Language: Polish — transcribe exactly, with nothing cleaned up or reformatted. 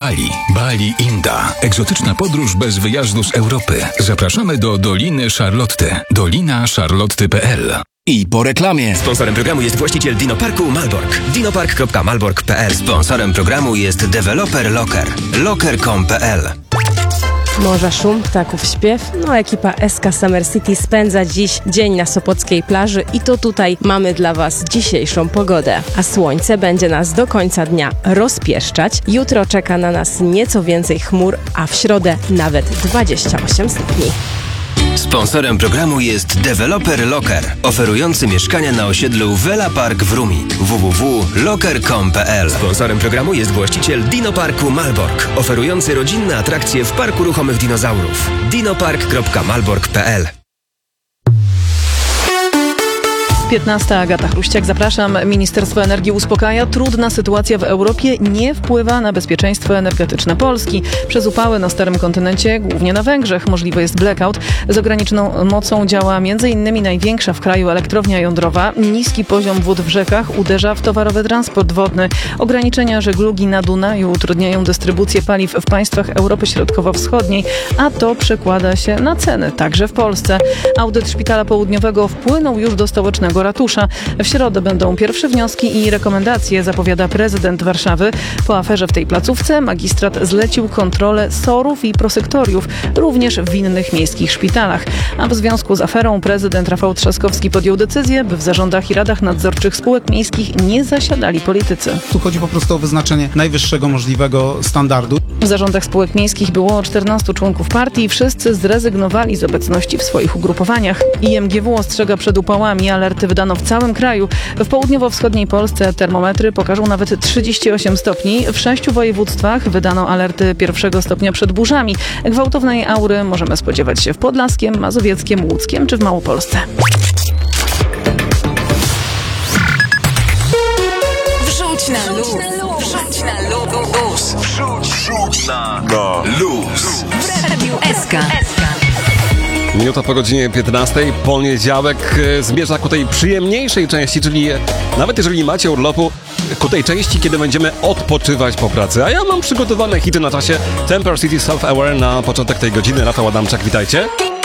Bali. Bali Inda. Egzotyczna podróż bez wyjazdu z Europy. Zapraszamy do Doliny Charlotte. dolina charlotte kropka p l. I po reklamie. Sponsorem programu jest właściciel Dinoparku Malbork. dinopark kropka malbork kropka p l. Sponsorem programu jest deweloper Locker. locker kropka com kropka p l. Morza szum, ptaków śpiew. No ekipa S K Summer City spędza dziś dzień na sopockiej plaży i to tutaj mamy dla Was dzisiejszą pogodę. A słońce będzie nas do końca dnia rozpieszczać. Jutro czeka na nas nieco więcej chmur, a w środę nawet dwadzieścia osiem stopni. Sponsorem programu jest deweloper Locker, oferujący mieszkania na osiedlu Vela Park w Rumi. w w w kropka locker kropka com kropka p l. Sponsorem programu jest właściciel Dinoparku Malbork, oferujący rodzinne atrakcje w Parku Ruchomych Dinozaurów. dinopark kropka malbork kropka p l. piętnasta Agata Chruściak, zapraszam. Ministerstwo Energii uspokaja. Trudna sytuacja w Europie nie wpływa na bezpieczeństwo energetyczne Polski. Przez upały na starym kontynencie, głównie na Węgrzech, możliwy jest blackout. Z ograniczoną mocą działa m.in. największa w kraju elektrownia jądrowa. Niski poziom wód w rzekach uderza w towarowy transport wodny. Ograniczenia żeglugi na Dunaju utrudniają dystrybucję paliw w państwach Europy Środkowo-Wschodniej, a to przekłada się na ceny, także w Polsce. Audyt Szpitala Południowego wpłynął już do stołecznego ratusza. W środę będą pierwsze wnioski i rekomendacje, zapowiada prezydent Warszawy. Po aferze w tej placówce magistrat zlecił kontrolę sorów i prosektoriów, również w innych miejskich szpitalach. A w związku z aferą prezydent Rafał Trzaskowski podjął decyzję, by w zarządach i radach nadzorczych spółek miejskich nie zasiadali politycy. Tu chodzi po prostu o wyznaczenie najwyższego możliwego standardu. W zarządach spółek miejskich było czternastu członków partii i wszyscy zrezygnowali z obecności w swoich ugrupowaniach. I M G W ostrzega przed upałami, alerty wydano w całym kraju. W południowo-wschodniej Polsce termometry pokażą nawet trzydzieści osiem stopni. W sześciu województwach wydano alerty pierwszego stopnia przed burzami. Gwałtownej aury możemy spodziewać się w Podlaskiem, Mazowieckiem, Łódzkiem czy w Małopolsce. Wrzuć na luz. Wrzuć na luz. Wrzuć, wrzuć na luz. W Radiu S K. Minuta po godzinie piętnastej, poniedziałek zmierza ku tej przyjemniejszej części, czyli nawet jeżeli nie macie urlopu, ku tej części, kiedy będziemy odpoczywać po pracy. A ja mam przygotowane hity na czasie. Temper City Self Aware na początek tej godziny. Rafał Adamczak, witajcie.